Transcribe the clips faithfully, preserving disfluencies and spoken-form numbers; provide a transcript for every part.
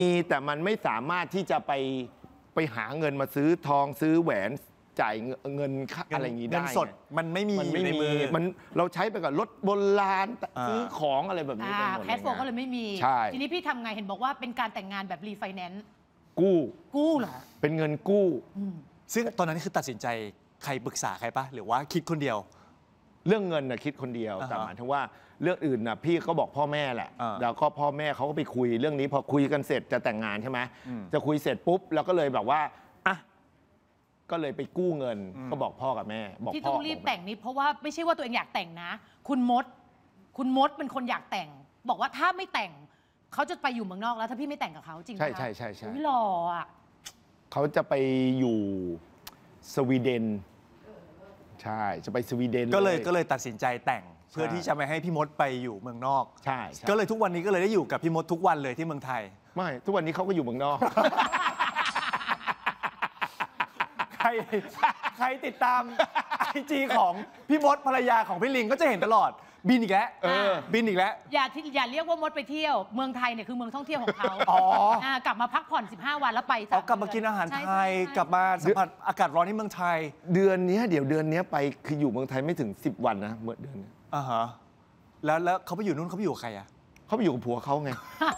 มีแต่มันไม่สามารถที่จะไปไปหาเงินมาซื้อทองซื้อแหวนจ่ายเงินอะไรอย่างนี้ได้เงินสดมันไม่มีมันไม่มีมันเราใช้ไปกับรถโบราณซื้อของอะไรแบบนี้ไปหมดเลยแคชโฟก็เลยไม่มีทีนี้พี่ทำไงเห็นบอกว่าเป็นการแต่งงานแบบรีไฟแนนซ์กู้กู้เหรอเป็นเงินกู้ซึ่งตอนนั้นคือตัดสินใจใครปรึกษาใครปะหรือว่าคิดคนเดียวเรื่องเงินนะคิดคนเดียวแต่หมายถึงว่าเรื่องอื่นนะพี่ก็บอกพ่อแม่แหละแล้วก็พ่อแม่เขาก็ไปคุยเรื่องนี้พอคุยกันเสร็จจะแต่งงานใช่ไหมจะคุยเสร็จปุ๊บเราก็เลยแบบว่าอ่ะก็เลยไปกู้เงินก็บอกพ่อกับแม่บอกพ่อที่ต้องรีบแต่งนี้เพราะว่าไม่ใช่ว่าตัวเองอยากแต่งนะคุณมดคุณมดเป็นคนอยากแต่งบอกว่าถ้าไม่แต่งเขาจะไปอยู่เมืองนอกแล้วถ้าพี่ไม่แต่งกับเขาจริงไหมใช่ใช่ใช่ใช่หล่ออ่ะเขาจะไปอยู่สวีเดนใช่จะไปสวีเดนก็เลยก็เลยตัดสินใจแต่งเพื่อที่จะไม่ให้พี่มดไปอยู่เมืองนอกใช่ก็เลยทุกวันนี้ก็เลยได้อยู่กับพี่มดทุกวันเลยที่เมืองไทยไม่ทุกวันนี้เขาก็อยู่เมืองนอกใครใครติดตามไอจีของพี่มดภรรยาของพี่ลิงก็จะเห็นตลอดบินอีกแล้วบินอีกแล้วอย่าอย่าเรียกว่ามดไปเที่ยวเมืองไทยเนี่ยคือเมืองท่องเที่ยวของเขาอ๋อกลับมาพักผ่อนสิบห้าวันแล้วไปอ๋อกลับมากินอาหารไทยกลับมาสัมผัสอากาศร้อนที่เมืองไทยเดือนนี้เดี๋ยวเดือนนี้ไปคืออยู่เมืองไทยไม่ถึงสิบวันนะเมื่อเดือนนี้อ่าฮะแล้วแล้วเขาไปอยู่นู่นเขาไปอยู่ใครอ่ะเขาไปอยู่กับผัวเขาไง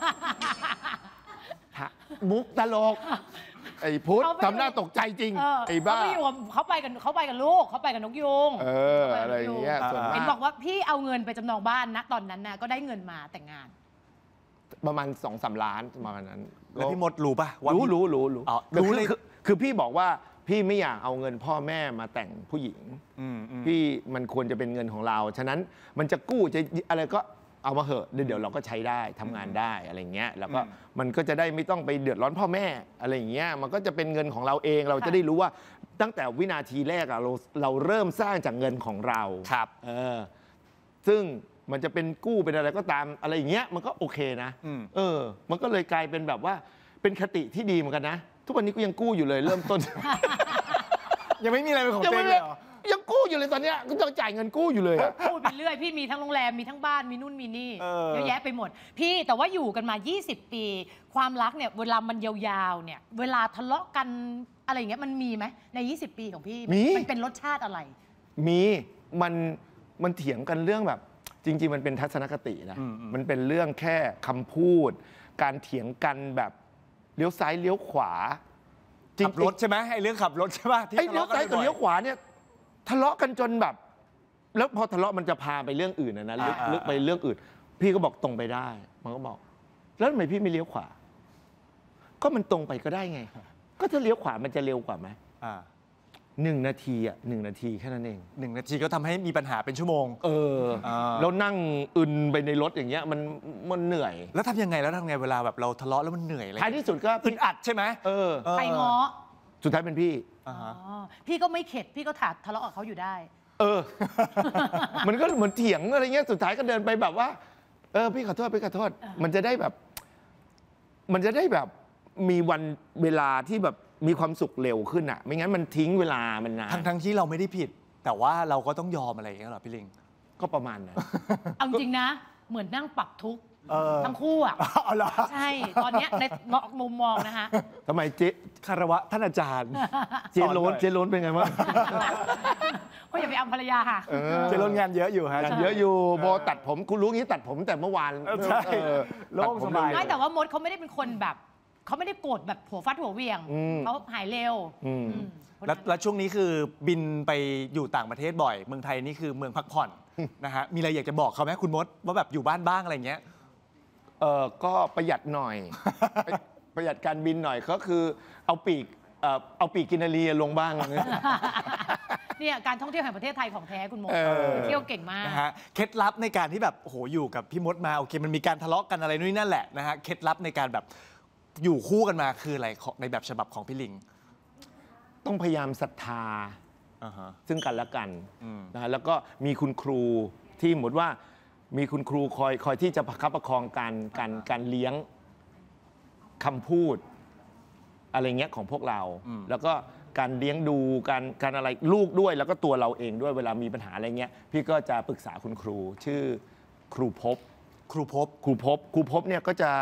มุกตลกไอ้พุทธทำหน้าตกใจจริงไอ้บ้าเขาไปอยู่เขาไปกันเขาไปกับลูกเขาไปกับนกยุงเอออะไรอย่างเงี้ยเห็นบอกว่าพี่เอาเงินไปจำนองบ้านนะตอนนั้นนะก็ได้เงินมาแต่งงานประมาณสองสามล้านประมาณนั้นแล้วพี่มดรู้ป่ะรู้รู้รู้รู้รู้เลยคือพี่บอกว่าพี่ไม่อยากเอาเงินพ่อแม่มาแต่งผู้หญิงพี่มันควรจะเป็นเงินของเราฉะนั้นมันจะกู้จะอะไรก็เอามาเหอะเดี๋ยวเราก็ใช้ได้ทำงานได้อะไรเงี้ยแล้วก็มันก็จะได้ไม่ต้องไปเดือดร้อนพ่อแม่อะไรอย่างเงี้ยมันก็จะเป็นเงินของเราเองเราจะได้รู้ว่าตั้งแต่วินาทีแรกอะเราเราเริ่มสร้างจากเงินของเราครับเออซึ่งมันจะเป็นกู้เป็นอะไรก็ตามอะไรอย่างเงี้ยมันก็โอเคนะเออมันก็เลยกลายเป็นแบบว่าเป็นคติที่ดีเหมือนกันนะทุกวันนี้ก็ยังกู้อยู่เลยเริ่มต้นยังไม่มีอะไรเป็นของตัวเองเลยเหรอยังกู้อยู่เลยตอนเนี้ยก็ต้องจ่ายเงินกู้อยู่เลยกู้ไปเรื่อยพี่มีทั้งโรงแรมมีทั้งบ้านมีนู่นมีนี่เยอะแยะไปหมดพี่แต่ว่าอยู่กันมายี่สิบปีความรักเนี่ยเวลามันยาวๆเนี่ยเวลาทะเลาะกันอะไรอย่างเงี้ยมันมีไหมในยี่สิบปีของพี่มันเป็นรสชาติอะไรมีมันมันเถียงกันเรื่องแบบจริงๆมันเป็นทัศนคตินะมันเป็นเรื่องแค่คำพูดการเถียงกันแบบเลี้ยวซ้ายเลี้ยวขวาขับรถใช่ไหมไอ้เรื่องขับรถใช่ป่ะไอ้เลี้ยวซ้ายกับเลี้ยวขวาเนี่ยทะเลาะกันจนแบบแล้วพอทะเลาะมันจะพาไปเรื่องอื่นนะนะลึกไปเรื่องอื่นพี่ก็บอกตรงไปได้มันก็บอกแล้วทำไมพี่ไม่เลี้ยวขวาก็มันตรงไปก็ได้ไงก็ถ้าเลี้ยวขวามันจะเร็วกว่าไหมหนึ่งนาทีอ่ะหนึ่งนาทีแค่นั้นเองหนึ่งนาทีก็ทำให้มีปัญหาเป็นชั่วโมงเออแล้วนั่งอึนไปในรถอย่างเงี้ยมันมันเหนื่อยแล้วทำยังไงแล้วทำไงเวลาแบบเราทะเลาะแล้วมันเหนื่อยอะไรท้ายที่สุดก็อึดอัดใช่ไหมเออใครง้อสุดท้ายเป็นพี่พี่ก็ไม่เข็ดพี่ก็ถาดทะเลาะกับเขาอยู่ได้เออมันก็เหมือนเถียงอะไรเงี้ยสุดท้ายก็เดินไปแบบว่าเออพี่ขอโทษพี่ขอโทษมันจะได้แบบมันจะได้แบบมีวันเวลาที่แบบมีความสุขเร็วขึ้นอ่ะไม่งั้นมันทิ้งเวลามันนานทั้งทั้งที่เราไม่ได้ผิดแต่ว่าเราก็ต้องยอมอะไรอย่างเงี้ยหรอพี่ลิงก็ประมาณนั้นเอาจริงนะเหมือนนั่งปรับทุกข์ทั้งคู่อ่ะใช่ตอนนี้ในมุมมองนะคะทำไมเจ๊คารวะท่านอาจารย์เจ๊โล้นเจ๊โล้นเป็นไงวะก็อย่าไปอำภรรยาค่ะเจ๊โล้นงานเยอะอยู่ฮะงานเยอะอยู่โบตัดผมคุณรู้งี้ตัดผมแต่เมื่อวานใช่โล่งสบายไม่แต่ว่ามดเขาไม่ได้เป็นคนแบบเขาไม่ได้โกรธแบบหัวฟัดหัวเวียงเขาหายเร็วแล้วช่วงนี้คือบินไปอยู่ต่างประเทศบ่อยเมืองไทยนี่คือเมืองพักผ่อนนะฮะมีอะไรอยากจะบอกเขาไหมคุณมดว่าแบบอยู่บ้านบ้างอะไรเงี้ยเออก็ประหยัดหน่อยประหยัดการบินหน่อยก็คือเอาปีกเอาปีกกินนารีลงบ้างเนี่ยการท่องเที่ยวแห่งประเทศไทยของแท้คุณมดเที่ยวเก่งมากนะฮะเคล็ดลับในการที่แบบโอ้โหอยู่กับพี่มดมาโอเคมันมีการทะเลาะกันอะไรนู่นนั่นแหละนะฮะเคล็ดลับในการแบบอยู่คู่กันมาคืออะไรในแบบฉบับของพี่ลิงต้องพยายามศรัทธาซึ่งกันและกันนะแล้วก็มีคุณครูที่หมดว่ามีคุณครูคอยคอยที่จะประคับประคองการการการเลี้ยงคำพูดอะไรเงี้ยของพวกเราแล้วก็การเลี้ยงดูการการอะไรลูกด้วยแล้วก็ตัวเราเองด้วยเวลามีปัญหาอะไรเงี้ยพี่ก็จะปรึกษาคุณครูชื่อครูภพครูภพครูภพครูภพเนี่ยก็จะ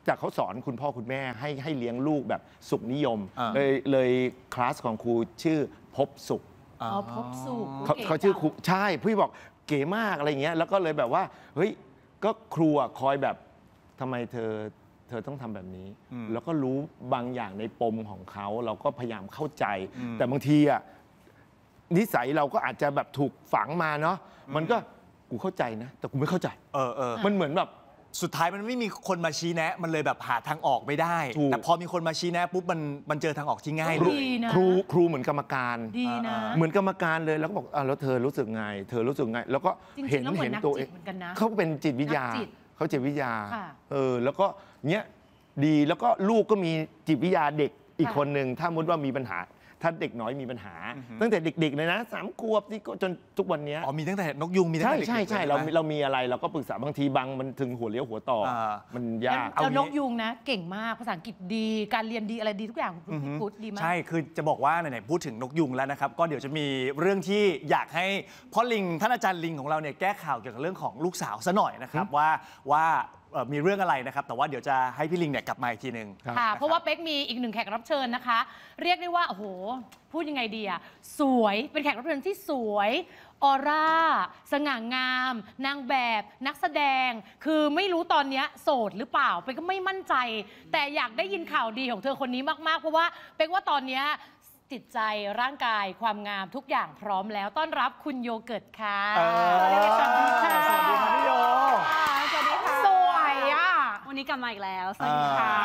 จากเขาสอนคุณพ่อคุณแม่ให้ให้เลี้ยงลูกแบบสุขนิยมอ่าเลยเลยคลาสของครูชื่อพบสุขอ๋อพบสุขเขาก๋เขาชื่อครูจังใช่พี่บอกเก๋มากอะไรเงี้ยแล้วก็เลยแบบว่าเฮ้ยก็ครูอะคอยแบบทำไมเธอเธอต้องทำแบบนี้อืมแล้วก็รู้บางอย่างในปมของเขาเราก็พยายามเข้าใจอืมแต่บางทีอะนิสัยเราก็อาจจะแบบถูกฝังมาเนาะมันก็กูเข้าใจนะ แต่กูไม่เข้าใจเออเออมันเหมือนแบบสุดท้ายมันไม่มีคนมาชี้แนะ มันเลยแบบหาทางออกไม่ได้ถูกแต่พอมีคนมาชี้แนะปุ๊บมันมันเจอทางออกที่ง่ายคเลรูยดีนะครูครูเหมือนกรรมการดีนะเหมือนกรรมการเลยแล้วก็บอกอ่ะแล้วเธอรู้สึกไง เธอรู้สึกไง แล้วก็จริงๆเห็นแล้วเหมือนเห็นนักตัวจิเอตงเหมือนกันนะเขาเป็นจิตวิทยานักจิตเขาจิตวิทยาค่ะเออแล้วก็เนี้ยดีแล้วก็ลูกก็มีจิตวิทยาเด็กอีกค่ะคนหนึ่งถ้ามุดว่ามีปัญหา ถ้าเด็กน้อยมีปัญหา ตั้งแต่เด็กๆเลยนะสามขวบที่ก็จนทุกวันเนี้ยอ๋อมีตั้งแต่นกยุงมีตั้งใช่แต่เด็กๆใช่ใช่ลยเราไหมเรามีอะไรเราก็ปรึกษาบางทีบางมันถึงหัวเลี้ยวหัวต่ออา มันยากแล้วนกยูงนะ เก่งมากภาษาอังกฤษดี การเรียนดีอะไรดีทุกอย่างคุณพี่พุทธดีมากใช่ คือจะบอกว่าไหนๆพูดถึงนกยุงแล้วนะครับ ก็เดี๋ยวจะมีเรื่องที่อยากให้พ่อลิงท่านอาจารย์ลิงของเราเนี่ยแก้ข่าวเกี่ยวกับเรื่องของลูกสาวซะหน่อยนะครับว่าว่าเอ่อมีเรื่องอะไรนะครับ แต่ว่าเดี๋ยวจะให้พี่ลิงเนี่ยกลับมาอีกทีหนึ่งครับค่ะ เพราะว่าเป๊กมีอีกหนึ่งแขกรับเชิญนะคะ เรียกได้ว่า โอ้โห พูดยังไงดีอะสวยเป็นแขกรับเชิญที่สวยออร่า สง่างาม นางแบบนักแสดง คือไม่รู้ตอนเนี้ยโสดหรือเปล่าเป๊กก็ไม่มั่นใจ แต่อยากได้ยินข่าวดีของเธอคนนี้มากๆ เพราะว่าเป๊กว่าตอนเนี้ยจิตใจร่างกายความงามทุกอย่างพร้อมแล้วต้อนรับคุณโยเกิร์ตค่ะเออสวัสดีค่ะสวัสดีครับพี่โยสวัสดีค่ะสวยอ่ะวันนี้กลับมาอีกแล้ว สวัสดีค่ะ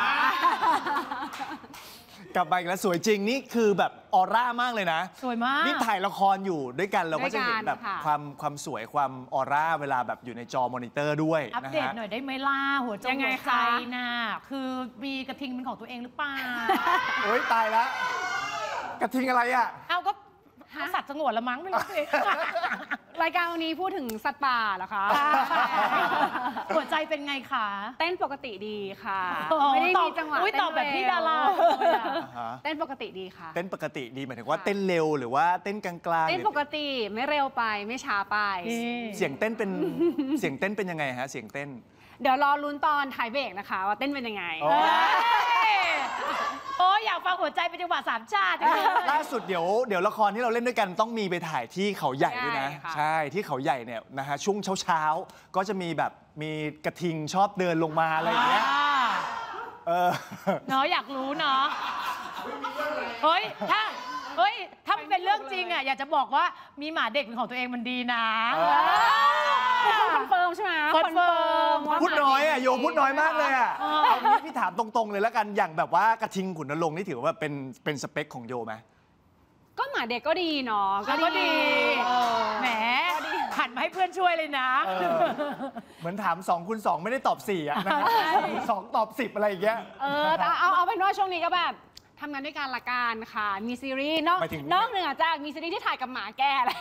กลับมาอีกแล้วสวยจริงนี่คือแบบออร่ามากเลยนะสวยมากนี่ถ่ายละครอยู่ด้วยกันเราก็จะเห็นแบบด้วยกันค่ะความความสวยความออร่าเวลาแบบอยู่ในจอมอนิเตอร์ด้วยอัปนะเดตฮะหน่อยได้ไหมล่ะหัวใจยังไงหัวคะใจน่ะคือมีกระทิงเป็นของตัวเองหรือเปล่าโอ๊ยตายแล้วกระทิงอะไรอ่ะเอาก็สัตว์สงวนละมั้งไม่รู้สิรายการวันนี้พูดถึงสัตว์ป่าเหรอคะหัวใจเป็นไงคะเต้นปกติดีค่ะโอ้โหไม่ได้ตอบมีจังหวะอุ๊ยเต้นตอบแบบพี่เร็วดาราเลยอะเต้นปกติดีค่ะเต้นปกติดีหมายถึงว่าเต้นเร็วหรือว่าเต้นกลางๆเต้นหรือปกติไม่เร็วไปไม่ช้าไปนี่เสียงเต้นเป็น เสียงเต้นเป็นยังไงฮะเสียงเต้นเดี๋ยวรอลุ้นตอนถ่ายเบรกนะคะ ว่าเต้นเป็นยังไงอ๋อเอ้ยโอ้ยอยากฟังหัวใจเป็นจังหวะสามชาติจังเลยล่าสุดเดี๋ยวเดี๋ยวละครที่เราเล่นด้วยกันต้องมีไปถ่ายที่เขาใหญ่ด้วยนะใช่ค่ะใช่ที่เขาใหญ่เนี่ยนะฮะช่วงเช้าๆ ก็จะมีแบบมีกระทิงชอบเดินลงมาอะไรอย่างเงี้ยเออเนาะอยากรู้เนาะเฮ้ยถ้าเฮ้ยถ้ามันเป็นเรื่องจริงอ่ะอยากจะบอกว่ามีหมาเด็กเป็นของตัวเองมันดีนะคอนเฟิร์มใช่ไหมคอนเฟิร์มว่าพูดน้อยอ่ะโยพูดน้อยมากเลยอ่ะเออเอางี้พี่ถามตรงๆเลยแล้วกันอย่างแบบว่ากระทิงขุนนรงค์นี่ถือว่าเป็นเป็นสเปคของโยไหมก็หมาเด็กก็ดีเนาะก็ดีแหมหันมาให้เพื่อนช่วยเลยนะเออ เหมือนถามสองคูณสองไม่ได้ตอบสี่อ่ะนะสองตอบสิบอะไรอย่างเงี้ยเออแต่เอาเอาเป็นว่าช่วงนี้ก็แบบทำงานด้วยกันละกันค่ะ มีซีรีส์นอกหมายถึงนอกเหนือจากมีซีรีส์ที่ถ่ายกับหมาแก่แหละ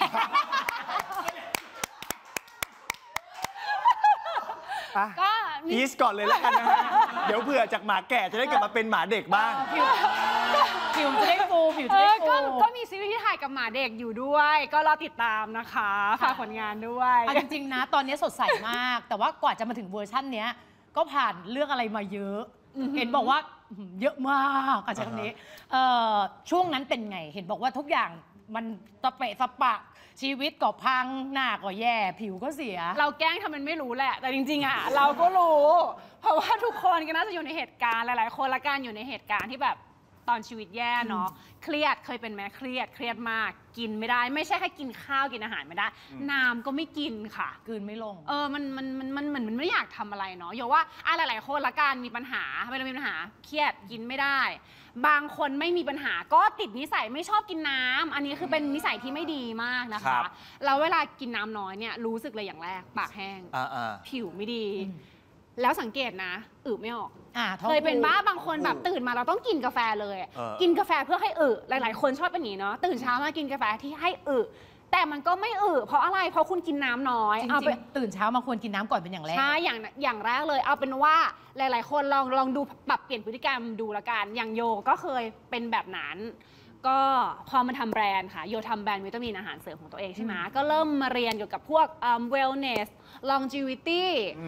อ่ะก็มีอีสก่อนเลยแล้วกันนะฮะ เดี๋ยวเผื่อจากหมาแก่จะได้กลับมาเป็นหมาเด็กบ้างผิวผิวจะได้ฟูผิวเอจะได้อฟูก็ก็มีซีรีส์ที่ถ่ายกับหมาเด็กอยู่ด้วย ก็รอติดตามนะคะฝากผลงานด้วยเอาจริงๆนะ ตอนนี้สดใสมาก แต่ว่ากว่าจะมาถึงเวอร์ชันเนี้ย ก็ผ่านเรื่องอะไรมาเยอะ เห็นบอกว่าอื้อหือเยอะมากอาจจะคำนี้เอ่อช่วงนั้นเป็นไง เห็นบอกว่าทุกอย่างมันสเปะสปะ ชีวิตก็พังหน้าก็แย่ ผิวก็เสียเราแกล้งทำเป็นไม่รู้แหละ แต่จริงๆอ่ะ เราก็รู้ เพราะว่าทุกคนก็น่าจะอยู่ในเหตุการณ์หลายๆ คนละกันอยู่ในเหตุการณ์ที่แบบตอนชีวิตแย่เนาะเครียดเคยเป็นไหมเครียดเครียดมาก กินไม่ได้ ไม่ใช่แค่กินข้าวกินอาหารไม่ได้ น้ำก็ไม่กินค่ะกลืนไม่ลงเออ มัน มัน มัน มันเหมือนมันไม่อยากทำอะไรเนาะโยว่าอ่ะหลาย ๆ คนละกันมีปัญหาเวลามีปัญหา เครียด กินไม่ได้ บางคนไม่มีปัญหา ก็ติดนิสัยไม่ชอบกินน้ำ อันนี้คือเป็นนิสัยที่ไม่ดีมากนะครัคะบแล้วเวลากินน้ำน้อยเนี่ย รู้สึกเลยอย่างแรก ปากแห้งอ่าอ่าผิวไม่ดีอืมแล้วสังเกตนะ อึไม่ออกอ่าท้องเคยเป็นผูกบ้าบางคนแบบตื่นมาเราต้องกินกาแฟเลยเออกินกาแฟเพื่อให้อึหลาย ๆ คนชอบเป็นอย่างนี้เนาะ ตื่นเช้ามากินกาแฟที่ให้อึแต่มันก็ไม่อึเพราะอะไร เพราะคุณกินน้ำน้อยจเอาริไปงๆตื่นเช้ามาควรกินน้ำก่อนเป็นอย่างแรกใช่ อย่างอย่างแรกเลย เอาเป็นว่าหลาย ๆ คนลองลองดูปรับเปลี่ยนพฤติกรรมดูละกัน อย่างโยก็เคยเป็นแบบนั้นก็พอมาทำแบรนด์ค่ะโยทำแบรนด์วิตามินอาหารเสริมของตัวเองใช่ไหมก็เริ่มมาเรียนเกี่ยวกับพวก wellness longevity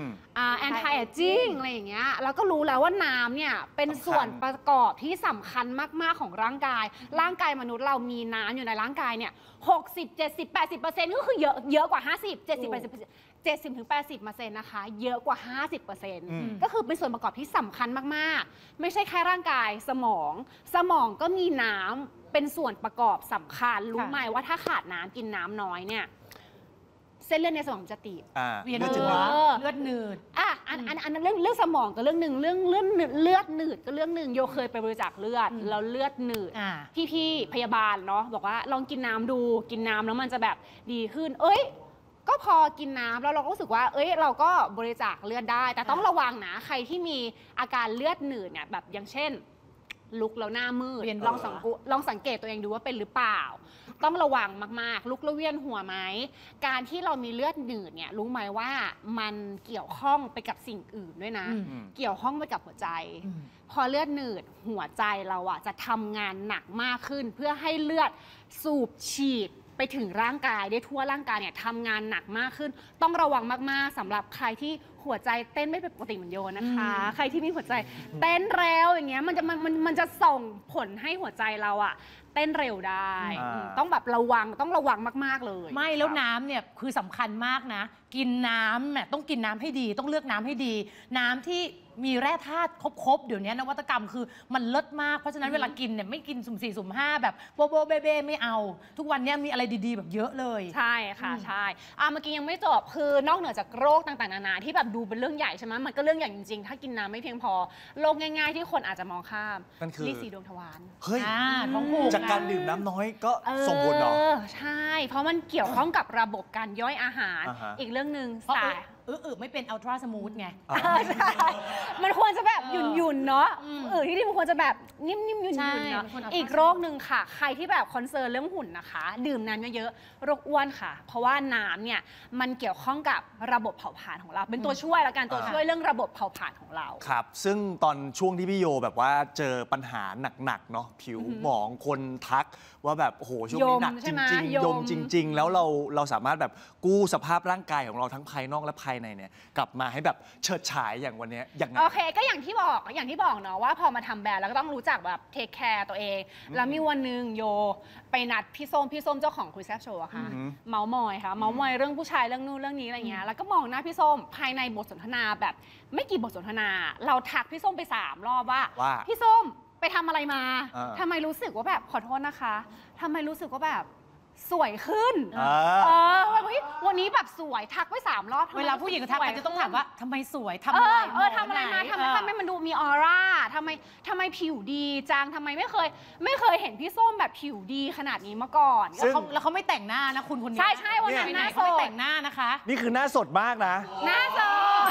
anti aging อะไรอย่างเงี้ยแล้วก็รู้แล้วว่าน้ำเนี่ยเป็นส่วนประกอบที่สำคัญมากๆของร่างกายร่างกายมนุษย์เรามีน้ำอยู่ในร่างกายเนี่ยหกสิบ เจ็ดสิบ แปดสิบเปอร์เซ็นต์ก็คือเยอะเยอะกว่าห้าสิบ เจ็ดสิบ แปดสิบ เจ็ดสิบถึงแปดสิบเปอร์เซ็นต์นะคะเยอะกว่า ห้าสิบเปอร์เซ็นต์ ก็คือเป็นส่วนประกอบที่สำคัญมากๆไม่ใช่แค่ร่างกายสมองสมองก็มีน้ำเป็นส่วนประกอบสำคัญรู้ไหมว่าถ้าขาดน้ำกินน้ำน้อยเนี่ยเส้นเลือดในสมองจะตีบเวียนหัวเลือดหนืดอ่ะอันอันอันนั้นเรื่องเรื่องสมองก็เรื่องหนึ่งเรื่องเรื่องเลือดหนืดก็เรื่องหนึ่งโยเคยไปบริจาคเลือดแล้วเลือดหนืดพี่พี่พยาบาลเนาะบอกว่าลองกินน้ำดูกินน้ำแล้วมันจะแบบดีขึ้นเอ้ยก็พอกินน้ำแล้วเราก็รู้สึกว่าเอ้ยเราก็บริจาคเลือดได้แต่ต้องระวังนะใครที่มีอาการเลือดหนืดเนี่ยแบบอย่างเช่นลุกแล้วหน้ามืดลองสังลองสังเกตตัวเองดูว่าเป็นหรือเปล่าต้องระวังมากๆลุกแล้วเวียนหัวไหมการที่เรามีเลือดหนืดเนี่ยรู้ไหมว่ามันเกี่ยวข้องไปกับสิ่งอื่นด้วยนะเกี่ยวข้องไปกับหัวใจพอเลือดหนืดหัวใจเราอ่ะจะทำงานหนักมากขึ้นเพื่อให้เลือดสูบฉีดไปถึงร่างกายได้ทั่วร่างกายเนี่ยทำงานหนักมากขึ้นต้องระวังมากๆสำหรับใครที่หัวใจเต้นไม่เป็นปกติเหมือนโยนะคะใครที่มีหัวใจเต้นเร็วอย่างเงี้ยมันจะมันมันมันจะส่งผลให้หัวใจเราอะเต้นเร็วได้ต้องแบบระวังต้องระวังมากๆเลยไม่แล้วน้ำเนี่ยคือสำคัญมากนะกินน้ำเนี่ยต้องกินน้ำให้ดีต้องเลือกน้ำให้ดีน้ำที่มีแร่ธาตุครบๆเดี๋ยวนี้นวัตกรรมคือมันเลิศมากเพราะฉะนั้นเวลากินเนี่ยไม่กินสุ่มสี่สุ่มห้าแบบโบโบเบเบ้ไม่เอาทุกวันนี้มีอะไรดีๆแบบเยอะเลยใช่ค่ะใช่อ่ะเมื่อกี้ยังไม่จบคือนอกเหนือจากโรคต่างๆนานาที่แบบดูเป็นเรื่องใหญ่ใช่ไหมมันก็เรื่องใหญ่จริงๆถ้ากินน้ำไม่เพียงพอโรคง่ายๆที่คนอาจจะมองข้ามนั่นคือลินสีดวงทวารเฮ้ยท้องผูกจากการดื่มน้ำน้อยก็ส่งผลเนาะใช่เพราะมันเกี่ยวข้องกับระบบการย่อยอาหารอีกเรื่องหนึ่งสายเออเออไม่เป็นอัลตราสมูทไงมันควรจะแบบหยุ่นหยุ่นเนาะเออที่นี่มันควรจะแบบนิ่มๆหยุ่นหยุ่นเนาะอีกโรคหนึ่งค่ะใครที่แบบคอนเซิร์นเรื่องหุ่นนะคะดื่มน้ำเยอะๆโรคอ้วนค่ะเพราะว่าน้ำเนี่ยมันเกี่ยวข้องกับระบบเผาผลาญของเราเป็นตัวช่วยและการตัวช่วยเรื่องระบบเผาผลาญของเราครับซึ่งตอนช่วงที่พี่โยแบบว่าเจอปัญหาหนักๆเนาะผิวหมองคนทักว่าแบบโอ้โหช่วงนี้หนักจริงๆยมจริงๆแล้วเราเราสามารถแบบกู้สภาพร่างกายของเราทั้งภายนอกและภายในเนี่ยกลับมาให้แบบเฉิดฉายอย่างวันนี้อย่างไงโอเคก็อย่างที่บอกอย่างที่บอกเนาะว่าพอมาทำแบรนด์แล้วก็ต้องรู้จักแบบเทคแคร์ตัวเองแล้วมีวันหนึ่งโยไปนัดพี่ส้มพี่ส้มเจ้าของคุยแซ่บโชว์ค่ะเมาส์มอยค่ะเมาส์มอยเรื่องผู้ชายเรื่องนู่นเรื่องนี้อะไรเงี้ยแล้วก็มองหน้าพี่ส้มภายในบทสนทนาแบบไม่กี่บทสนทนาเราทักพี่ส้มไปสามรอบว่าพี่ส้มไปทำอะไรมาทำไมรู้สึกว่าแบบขอโทษนะคะทำไมรู้สึกว่าแบบสวยขึ้นเออวันนี้แบบสวยทักไปสามรอบเวลาผู้หญิงทักกันจะต้องถามว่าทำไมสวยทำอะไรเออทำอะไรมาทำไมทำไมมันดูมีออร่าทำไมทำไมผิวดีจังทำไมไม่เคยไม่เคยเห็นพี่ส้มแบบผิวดีขนาดนี้มาก่อนแล้วเขาไม่แต่งหน้านะคุณคนนี้ใช่ใช่วันนั้นหน้าสดไม่แต่งหน้านะคะนี่คือหน้าสดมากนะหน้าสด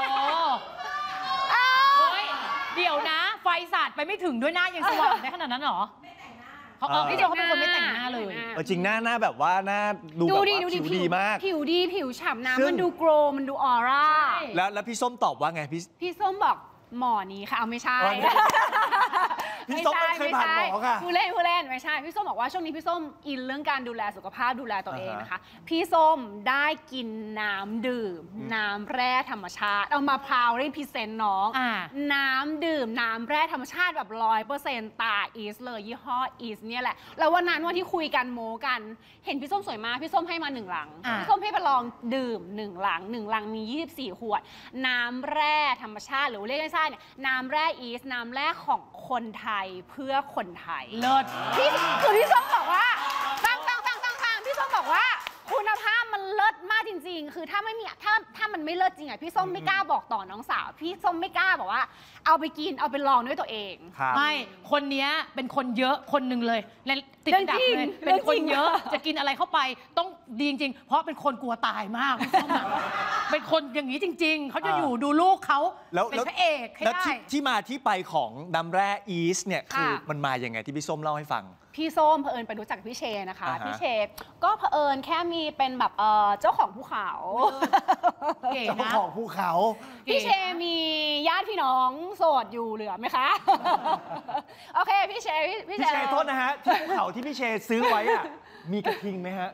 เดี๋ยวนะไฟสาดไปไม่ถึงด้วยหน้ายังสว่างได้ขนาดนั้นหรอเขาเออพี่โจเขาเป็นคนไม่แต่งหน้าเลยจริงหน้าหน้าแบบว่าหน้าดูแบบผิวดีมากผิวดีผิวฉ่ำน้ำมันดูโกลมันดูออร่าแล้วแล้วพี่ส้มตอบว่าไงพี่พี่ส้มบอกหมอนี้ค่ะเอาไม่ใช่พี่ส้มไม่เคยผ่านหมอค่ะผู้เล่นผู้เล่นไม่ใช่พี่ส้มบอกว่าช่วงนี้พี่ส้มอินเรื่องการดูแลสุขภาพดูแลตัวเองนะคะพี่ส้มได้กินน้ำดื่มน้ำแร่ธรรมชาติเอามาพราวรีพรีเซนต์น้องน้ำดื่มน้ำแร่ธรรมชาติแบบร้อยเปอร์เซ็นต์ตาอีสเลยยี่ห้ออีสเนี่ยแหละแล้ววันนั้นวันที่คุยกันโมกันเห็นพี่ส้มสวยมากพี่ส้มให้มาหนึ่งลังพี่ส้มให้ไปลองดื่มหนึ่งลังหนึ่งลังมียี่สิบสี่ขวดน้ำแร่ธรรมชาติหรือเรียกง่ายๆเนี่ยน้ำแร่อีสน้ำแร่ของคนไทยเพื่อคนไทยเลิศพี่คือพี่ส้มบอกว่าฟังฟังฟังฟังฟังพี่ส้มบอกว่าคุณภาพมันเลิศมากจริงๆคือถ้าไม่มีถ้าถ้ามันไม่เลิศจริงอ่ะพี่ส้มไม่กล้าบอกต่อน้องสาวพี่ส้มไม่กล้าบอกว่าเอาไปกินเอาไปลองด้วยตัวเองไม่คนนี้เป็นคนเยอะคนหนึ่งเลยในติดอันดับเลยเป็นคนเยอะจะกินอะไรเข้าไปต้องดีจริงๆเพราะเป็นคนกลัวตายมากพี่ส้มเป็นคนอย่างนี้จริงๆเขาจะอยู่ดูลูกเขาเป็นพระเอกให้ได้ที่มาที่ไปของน้ำแร่อีสเนี่ยคือมันมาอย่างไงที่พี่ส้มเล่าให้ฟังพี่ส้มเผอิญไปรู้จักพี่เชนะคะพี่เชก็เผอิญแค่มีเป็นแบบเจ้าของภูเขาเจ้าของภูเขาพี่เชมีญาติพี่น้องโสดอยู่เหลือไหมคะโอเคพี่เชพี่พี่เชเชโทษนะฮะที่ภูเขาที่พี่เชซื้อไว้อะมีกระทิงไหมฮะ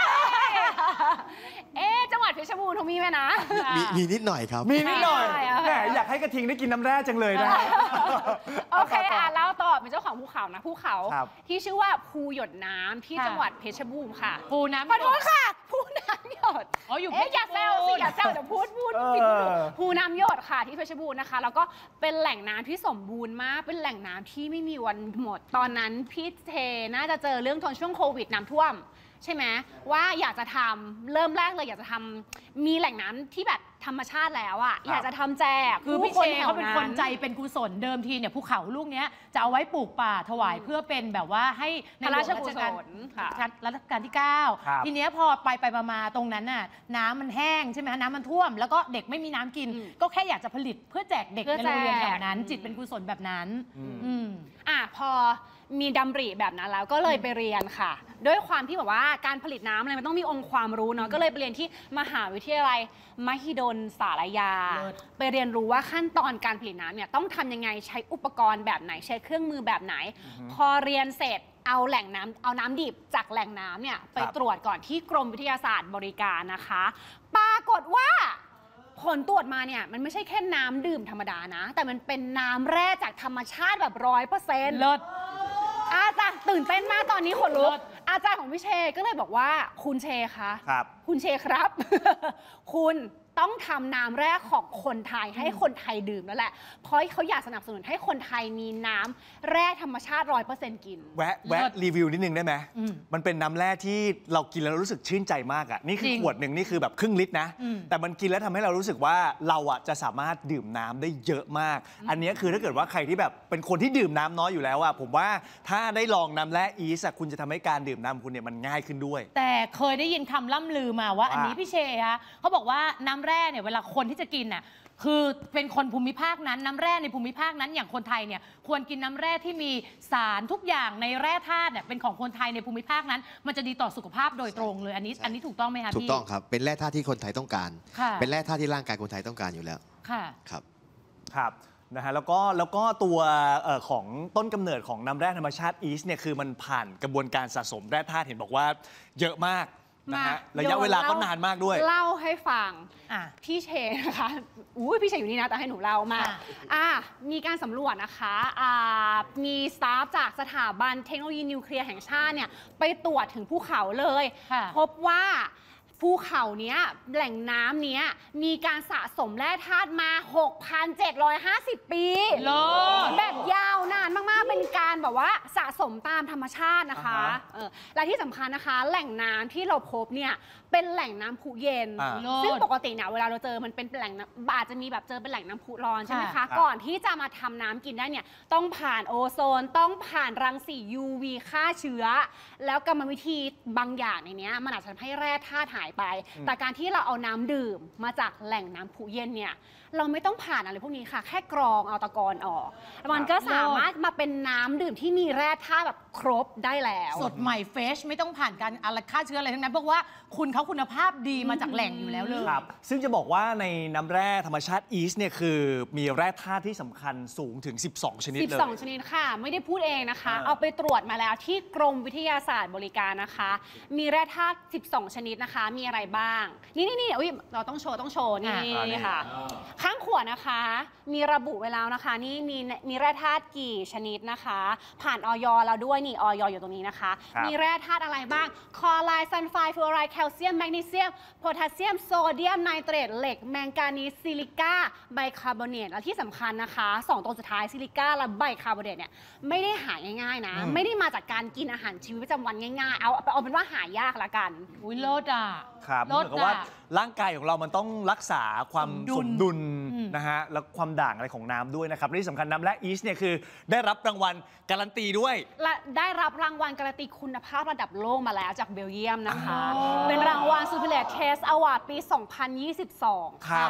เอ๊ะจังหวัดเพชรบูรณ์เขามีไหมนะมีมีนิดหน่อยครับมีนิดหน่อยใช่อะแหมอยากให้กระทิงได้กินน้ำแร่จังเลยนะโอเคอ่ะแล้วต่อเป็นเจ้าของภูเขานะภูเขาครับที่ชื่อว่าภูหยดน้ำที่ค่ะจังหวัดเพชรบูรณ์ค่ะปูน้ำขอโทษค่ะภูน้ำหยดอ๋ออยู่เอ๊ะอย่าแซวสิอย่าแซวเดี๋ยวพูดพูดผิดเออภูน้ำหยดค่ะที่เพชรบูรณ์นะคะ แล้วก็เป็นแหล่งน้ำที่สมบูรณ์มากเป็นแหล่งน้ำที่ไม่มีวันหมด ตอนนั้นพี่เทน่าจะเจอเรื่องตอนช่วงโควิดน้ำท่วม ใช่ไหมว่าอยากจะทำเริ่มแรกเลยอยากจะทำมีแหล่งน้ำที่แบบธรรมชาติแล้วอ่ะอยากจะทำแจกคือพี่เชแถวเขาเป็นคนใจเป็นกุศลเดิมทีเนี่ยภูเขาลูกเนี้ยจะเอาไว้ปลูกป่าถวายเพื่อเป็นแบบว่าให้ในหลวงรัชกาลค่ะรัชกาลที่เก้าครับทีเนี้ยพอไปไปมาๆตรงนั้นน่ะน้ำมันแห้งใช่ไหมน้ำมันท่วม แล้วก็เด็กไม่มีน้ำกินอืมก็แค่อยากจะผลิตเพื่อแจกเด็กเพื่อในโรงเรียนแจกแถวนั้น จิตเป็นกุศลแบบนั้นอืมอืมอ่ะพอมีดำริแบบนั้นแล้วก็เลยไปเรียนค่ะ ด้วยความที่แบบว่าการผลิตน้ำอะไรมันต้องมีองค์ความรู้เนาะก็เลยไปเรียนที่มหาวิทยาลัยมหิดลสารยาเลิศไปเรียนรู้ว่าขั้นตอนการผลิตน้ำเนี่ยต้องทำยังไงใช้อุปกรณ์แบบไหนใช้เครื่องมือแบบไหน พอเรียนเสร็จเอาแหล่งน้ำเอาน้ำดิบจากแหล่งน้ำเนี่ยไปครับตรวจก่อนที่กรมวิทยาศาสตร์บริการนะคะ ปรากฏว่า ผลตรวจมาเนี่ยมันไม่ใช่แค่น้ำดื่มธรรมดานะ แต่มันเป็นน้ำแร่จากธรรมชาติแบบร้อยเปอร์เซ็นต์เลิศอาจารย์ตื่นเต้นมากตอนนี้ขนลุกเลิศอาจารย์ของพี่เชก็เลยบอกว่าคุณเชคะครับคุณเชครับ คุณต้องทำน้ำแร่ของคนไทยให้คนไทยดื่มแล้วแหละ เพราะเขาอยากสนับสนุนให้คนไทยมีน้ำแร่ธรรมชาติร้อยเปอร์เซ็นต์กินแวะแวะเลิศรีวิวนิดนึงได้ไหมอืมมันเป็นน้ำแร่ที่เรากินแล้วรู้สึกชื่นใจมากอ่ะนี่คือจริงขวดหนึ่งนี่คือแบบครึ่งลิตรนะอืมแต่มันกินแล้วทำให้เรารู้สึกว่าเราอ่ะจะสามารถดื่มน้ำได้เยอะมาก อันนี้คือถ้าเกิดว่าใครที่แบบเป็นคนที่ดื่มน้ำน้อยอยู่แล้วอ่ะผมว่าถ้าได้ลองน้ำแร่อีสอะคุณจะทำให้การดื่มน้ำคุณเนี่ยมันง่ายขึ้นด้วยแต่เคยได้ยินคำล่ำลือมาว่าอันนี้ว่าพี่เชคะเขาบอกว่าน้ำแร่เนี่ยเวลาคนที่จะกินน่ะคือเป็นคนภูมิภาคนั้นน้ำแร่ในภูมิภาคนั้นอย่างคนไทยเนี่ยควรกินน้ำแร่ที่มีสารทุกอย่างในแร่ธาตุเนี่ยเป็นของคนไทยในภูมิภาคนั้น มันจะดีต่อสุขภาพโดยตรงเลยอันนี้ใช่อันนี้ถูกต้องไหมคะถูกพี่ต้องครับ เป็นแร่ธาตุที่คนไทยต้องการค่ะเป็นแร่ธาตุที่ร่างกายคนไทยต้องการอยู่แล้วค่ะครับครับนะฮะแล้วก็แล้วก็ตัวเอ่อของต้นกำเนิดของน้ำแร่ธรรมชาติอีสเนี่ยคือมันผ่านกระบวนการสะสมแร่ธาตุเห็นบอกว่าเยอะมากนะฮะมาระยะเวลาก็นานมากด้วยเล่าให้ฟังอ่ะพี่เชนะคะอุ้ยพี่เชอยู่นี่นะแต่ให้หนูเล่ามาอ่ะอ่ะมีการสำรวจนะคะอ่ามีสตาฟจากสถาบันเทคโนโลยีนิวเคลียร์แห่งชาติเนี่ยไปตรวจถึงภูเขาเลยค่ะพบว่าภูเขาเนี้ยแหล่งน้ำเนี้ยมีการสะสมแร่ธาตุมา หกพันเจ็ดร้อยห้าสิบ ปีโลดแบบยาวนานมาก ๆ เป็นการแบบว่าสะสมตามธรรมชาตินะคะอ่าฮะเออและที่สำคัญนะคะ แหล่งน้ำที่เราพบเนี่ยเป็นแหล่งน้ำพุเย็นอ่าซึ่งปกติเนี่ยเวลาเราเจอมันเป็นแหล่งน้ำอาจจะมีแบบเจอเป็นแหล่งน้ำพุร้อนใช่ไหมค่ะคะครับก่อนที่จะมาทำน้ำกินได้เนี่ยต้องผ่านโอโซน ต้องผ่านรังสี ยู วี ฆ่าเชื้อ แล้วกรรมวิธีบางอย่างในเนี้ยมันอาจจะทำให้แร่ธาตุหายไป แต่การที่เราเอาน้ำดื่มมาจากแหล่งน้ำพุเย็นเนี่ยเราไม่ต้องผ่านอะไรพวกนี้ค่ะ แค่กรองเอาตะกอนออกแล้วมันก็สามารถมาเป็นน้ำดื่มที่มีแร่ธาตุแบบครบได้แล้วสดใหม่เฟชไม่ต้องผ่านการอะไรฆ่าเชื้ออะไรทั้งนั้นเพราะว่าคุณเขาคุณภาพดีมาจากแหล่งอยู่แล้วเลยครับซึ่งจะบอกว่าในน้ำแร่ธรรมชาติอีสเนี่ยคือมีแร่ธาตุที่สำคัญสูงถึง สิบสอง ชนิดเลยสิบสอง ชนิดค่ะ ไม่ได้พูดเองนะคะอ่าเอาไปตรวจมาแล้วที่กรมวิทยาศาสตร์บริการนะคะ มีแร่ธาตุสิบสอง ชนิดนะคะ มีอะไรบ้าง นี่นี่นี่อุ๊ยเราต้องโชว์ต้องโชว์นี่อ่านี่นี่ค่ะ ข้างขวดนะคะ มีระบุไว้แล้วนะคะ นี่มีมีแร่ธาตุกี่ชนิดนะคะ ผ่านออยแล้วด้วยนี่ออยอยู่ตรงนี้นะคะครับมีแร่ธาตุอะไรบ้าง คลอไรด์ซัลไฟด์ฟลูออไรด์แคลเซียมแมกนีเซียมโพแทสเซียมโซเดียมไนเตรตเหล็กแมงกานีสซิลิก้าไบคาร์บอเนตและที่สำคัญนะคะสองตัวสุดท้ายซิลิก้าและไบคาร์บอเนตเนี่ยไม่ได้หาง่ายๆนะอืมไม่ได้มาจากการกินอาหารชีวิตประจำวันง่ายๆ เอาเอาเป็นว่าหายากละกันอุ้ยเลิศอ่ะครับเหเลิมืศอนกับว่าอ่ะร่างกายของเรามันต้องรักษาความสสมมดุดุลลอืมนะฮะแล้วความด่างอะไรของน้ำด้วยนะครับและที่สำคัญน้ำแร่อีสเนี่ยคือได้รับรางวัลการันตีด้วยและได้รับรางวัลการันตีคุณภาพระดับโลกมาแล้วจากเบลเยียมนะคะอ๋อเป็นรางวัล Superior Taste Award ปี สองพันยี่สิบสองครัค่ะบ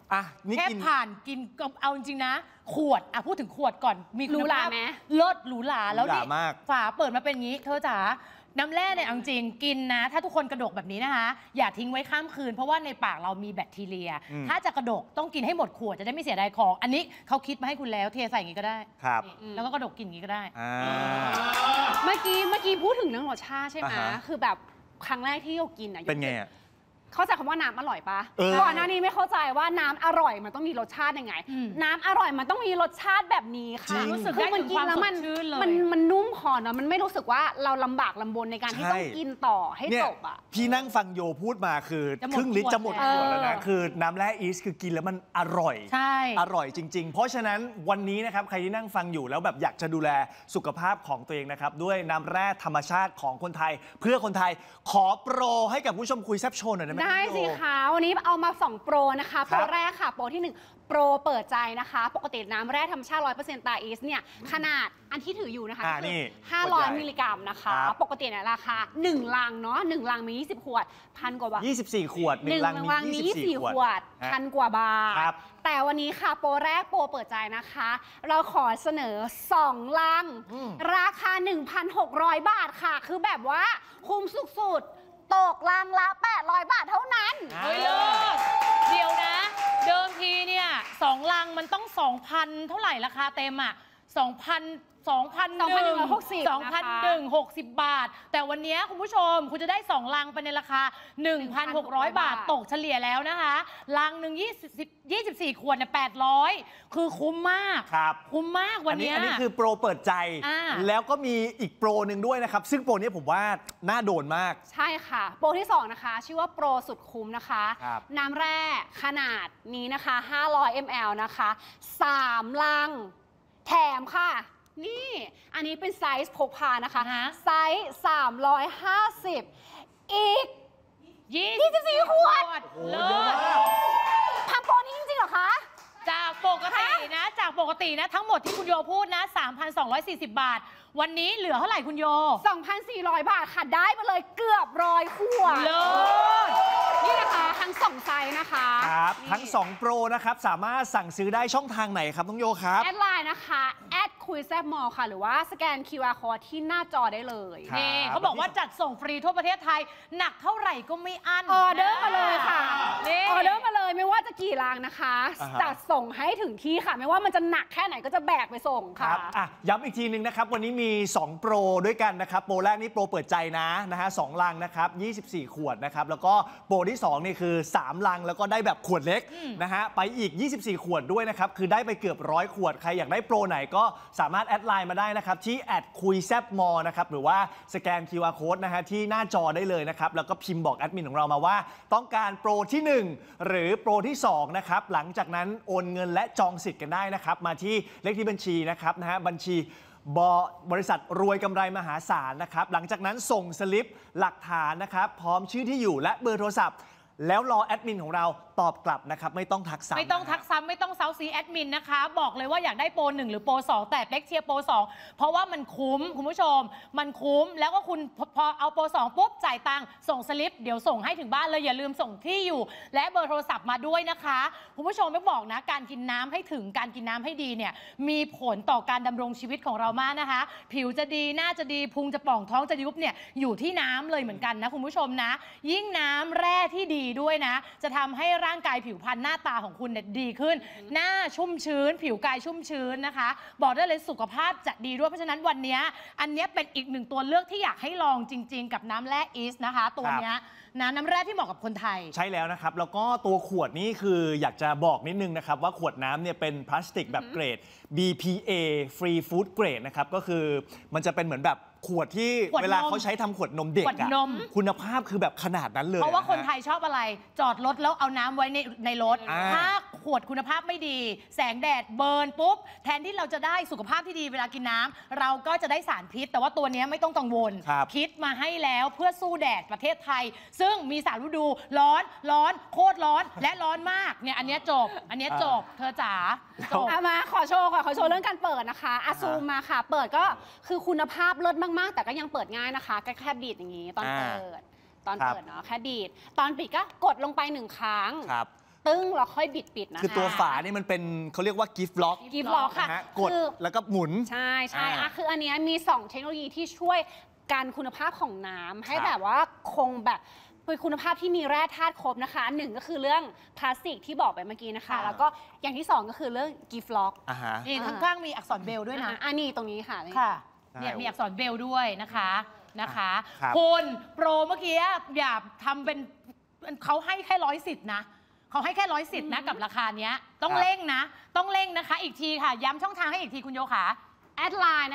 อ่ะนี่แค่กินผ่านกินก็เอาจริงๆนะ ขวดอ่ะพูดถึงขวดก่อนมีหรูหราไหมเลิศหรูหราแล้วหรูหรานี่มากฝาเปิดมาเป็นงี้ เธอจ๋าน้ำแร่เนี่ยเอาจริงกินนะ ถ้าทุกคนกระดกแบบนี้นะคะ อย่าทิ้งไว้ข้ามคืน เพราะว่าในปากเรามีแบคทีเรีย ถ้าจะกระดกต้องกินให้หมดขวดจะได้ไม่เสียดายของ อันนี้เขาคิดมาให้คุณแล้วเทใส่อย่างนี้ก็ได้ครับนี่แล้วก็กระดกกินอย่างนี้ก็ได้อ่าเมื่อกี้เมื่อกี้พูดถึงเรื่องรสชาติใช่ไหมอ่าฮะคือแบบครั้งแรกที่โยกินอ่ะเป็นไงอ่ะเข้าใจคำว่าน้ำอร่อยปะเออก่อนหน้านี้ไม่เข้าใจว่าน้ำอร่อยมันต้องมีรสชาติยังไงอืมน้ำอร่อยมันต้องมีรสชาติแบบนี้ค่ะจริงรู้สึกคือได้มันถึงกินความแล้วมันสดชื่นเลยมันมันนุ่มคอเนาะมันไม่รู้สึกว่าเราลำบากลำบนในการที่ใช่ต้องกินต่อให้เนี่ยจบอ่ะพี่นั่งฟังโยพูดมาคือจะหมดครึ่งลิตรจะหมดขขววดดแล้วแล้วนะคือน้ำแร่อีสคือกินแล้วมันอร่อยใช่อร่อยจริง ๆ เพราะฉะนั้นวันนี้นะครับใครที่นั่งฟังอยู่แล้วแบบอยากจะดูแลสุขภาพของตัวเองนะครับด้วยน้ำแร่ธรรมชาติของคนไทย เพื่อคนไทยขอโปรให้กับผู้ชมคุยแซบโชว์หน่อยได้ไหมได้พี่โยสิคะวันนี้เอามาสองโปรนะคะคโปรัรบแรกค่ะ โปรที่หนึ่งโปรเปิดใจนะคะ ปกติน้ำแร่ธรรมชาติ ร้อยเปอร์เซ็นต์ ตาอีสเนี่ยขนาดอันที่ถืออยู่นะคะอ่าก็นี่คือห้าร้อยขวดใหญ่มิลลิกรัมนะคะครับปกติเนี่ยราคาหนึ่งลังเนาะหนึ่งลังมียี่สิบขวดพันกว่าบาทยี่สิบสี่ ขวดหหนึ่นึ่งงลังลังมีมียี่ยี่สิสิบบ สี่สี่ขขวดวดฮะพันกว่าบาทครับแต่วันนี้ค่ะโปรแรกโปรเปิดใจนะคะ เราขอเสนอสองลังอืมราคา หนึ่งพันหกร้อย บาทค่ะ คือแบบว่าคุ้มสุดๆตกลังละแปดร้อยบาทเท่านั้นเฮ้ยเลิศเดี๋ยวนะ เดิมทีเนี่ยสองลังมันต้องสองพันเท่าไหร่ราคาเต็มอ่ะสองพันสองพันหนึ่งหกสิบสองพันหนึ่งหกสิบบาท แต่วันนี้คุณผู้ชมคุณจะได้สองลังไปในราคา หนึ่งพันหกร้อย บาท ตกเฉลี่ยแล้วนะคะลังหนึ่งยี่สิบ ยี่สิบสี่ขวดเนี่ยแปดร้อยคือคุ้มมากครับคุ้มมากวันอันนี้เนี้ยอันนี้คือโปรเปิดใจอ่าแล้วก็มีอีกโปรหนึ่งด้วยนะครับ ซึ่งโปรนี้ผมว่าน่าโดนมากใช่ค่ะ โปรที่สองนะคะ ชื่อว่าโปรสุดคุ้มนะคะครับน้ำแร่ขนาดนี้นะคะห้าร้อยมิลลิลิตร นะคะสามลัง แถมค่ะ นี่ อันนี้เป็นไซส์พกพานะคะอ่าฮะไซส์สามร้อยห้าสิบอีกยี่ยี่สิบสี่ขวดเลิศทำโปรนี้จริงๆเหรอคะจากปกตินะ จากปกตินะ ทั้งหมดที่คุณโยพูดนะ สามพันสองร้อยสี่สิบ บาท วันนี้เหลือเท่าไหร่คุณโยสองพันสี่ร้อย บาทค่ะ ได้มาเลยเกือบร้อยขวดเลิศนี่นะคะทั้งสองไซส์นะคะครับนี่ทั้งสองโปรนะครับ สามารถสั่งซื้อได้ช่องทางไหนครับน้องโยครับแอดไลน์นะคะแอดคุยแซบมอลค่ะ หรือว่าสแกน คิว อาร์ Code ที่หน้าจอได้เลยครับนี่เขาบอกว่าจัดส่งฟรีทั่วประเทศไทย หนักเท่าไหร่ก็ไม่อั้นออเดอร์มาเลยค่ะนี่ออเดอร์มาเลยไม่ว่าจะกี่ลังนะคะอ่าฮะจัดส่งให้ถึงที่ค่ะ ไม่ว่ามันจะหนักแค่ไหนก็จะแบกไปส่งคค่ะรับอ่ะย้ำอีกทีหนึงนะครับ วันนี้มี สอง โปรด้วยกันนะครับ โปรแรกนี่โปรเปิดใจนะนะฮะสองลังนะครับยี่สิบสี่ ขวดนะครับ แล้วก็โปรที่สองนี่คือสามลังแล้วก็ได้แบบขวดเล็กนะฮะไปอีก ยี่สิบสี่ ขวดด้วยนะครับ คือได้ไปเกือบร้อยขวด ใครอยากได้โปรไหนก็สามารถแอดไลน์มาได้นะครับ ที่แอดคุยแซบมอนะครับ หรือว่าสแกน คิว อาร์ Code นะฮะที่หน้าจอได้เลยนะครับ แล้วก็พิมพ์บอกแอดมินของเรามาว่า ต้องการโปรที่หนึ่งหรือโปรที่สองนะครับหลังจากนั้นโอนเงินและจองสิทธิ์กันได้นะครับมาที่เลขที่บัญชีนะครับนะฮะบัญชีบบริษัทรวยกำไรมหาศาลนะครับหลังจากนั้นส่งสลิปหลักฐานนะครับพร้อมชื่อที่อยู่และเบอร์โทรศัพท์ แล้วรอแอดมินของเราตอบกลับนะครับไม่ต้องทักซ้ำไม่ต้องทักซ้ำไม่ต้องเซาซีแอดมินนะคะ บอกเลยว่าอยากได้โปรหนึ่งหรือโปรสองแต่เป๊กเชียร์โปรสองเพราะว่ามันคุ้มคุณผู้ชม มันคุ้มแล้วก็คุณพอพอเอาโปรสองปุ๊บจ่ายตังค์ส่งสลิปเดี๋ยวส่งให้ถึงบ้านเลยอย่าลืมส่งที่อยู่ และเบอร์โทรศัพท์มาด้วยนะคะคุณผู้ชมไม่บอกนะการกินน้ำให้ถึงการกินน้ำให้ดีเนี่ยมีผลต่อการดำรงชีวิตของเรามากนะคะ ผิวจะดีหน้าจะดีพุงจะป่องท้องจะยุบเนี่ยอยู่ที่น้ำเลยเหมือนกันนะคุณผู้ชมนะ ยิ่งน้ำแร่ที่ดีด้วยนะจะทำให้ร่างกายผิวพรรณหน้าตาของคุณเนี่ยดีขึ้น หน้าชุ่มชื้น ผิวกายชุ่มชื้นนะคะ บอกได้เลยสุขภาพจะดีด้วยเพราะฉะนั้นวันนี้อันนี้เป็นอีกหนึ่งตัวเลือกที่อยากให้ลองจริง ๆ กับน้ำแร่อีสนะคะ ตัวเนี้ยนะน้ำแร่ที่เหมาะกับคนไทยใช่แล้วนะครับ แล้วก็ตัวขวดนี่คืออยากจะบอกนิดนึงนะครับ ว่าขวดน้ำเนี่ยเป็นพลาสติกแบบเกรด บี พี เอ Free Food Grade นะครับ ก็คือมันจะเป็นเหมือนแบบขวดที่ขวดนมเวลาเขาใช้ทำขวดนมเด็กขวดอะนมคุณภาพคือแบบขนาดนั้นเลยเพราะว่าคนไทยยชอบอะไร จอดรถแล้วเอาน้ำไว้ในในรถอ่าถ้าขวดคุณภาพไม่ดี แสงแดดเบิร์นปุ๊บ แทนที่เราจะได้สุขภาพที่ดีเวลากินน้ำเราก็จะได้สารพิษ แต่ว่าตัวเนี้ยไม่ต้องกังวลครับคิดมาให้แล้วเพื่อสู้แดดประเทศไทย ซึ่งมีสามฤดูร้อนร้อนโคตรร้อนและร้อนมากเนี่ยอันเนี้ยจบ อันเนี้ยจบ เธอจ๋าจบเอามาขอโชว์ก่อนขอโชว์เรื่องการเปิดนะคะอาซูมมาค่ะ เปิดก็คือคุณภาพเลิศมากๆ แต่ก็ยังเปิดง่ายนะคะก็แค่บีดอย่างนี้ตอนอ่าเปิด ตอนครับเปิดเนาะแค่บีดตอนปิดก็กดลงไปหนึ่งครั้งครับตึ้งแล้วค่อยบิดปิดนะคะคือตัวฝานี่มันเป็นเขาเรียกว่ากิฟต์ล็อกกิฟต์ล็อกค่ะนะฮะกดคือแล้วก็หมุนใช่ใช่อ่าอ่ะคืออันเนี้ยมีสองเทคโนโลยีที่ช่วยกันคุณภาพของน้ำให้ครับแบบว่าคงแบบเป็นคุณภาพที่มีแร่ธาตุครบนะคะหนึ่งก็คือเรื่องพลาสติกที่บอกไปเมื่อกี้นะคะค่ะแล้วก็อย่างที่สองก็คือเรื่องกิฟต์ล็อกอ่าฮะนี่ข้างๆมีอักษรเบลด้วยนะอันนี้ตรงนี้ค่ะค่ะใช่เนี่ยมีอักษรเบลด้วยนะคะนะคะครับคุณโปรเมื่อกี้อย่าทำเป็นเขาให้แค่ร้อยสิทธิ์นะเขาให้แค่ร้อยสิทธิ์นะกับราคาเนี้ยต้องเร่งนะ ต้องเร่งนะคะ อีกทีค่ะ ย้ำช่องทางให้อีกทีคุณโยขาแอดไลน์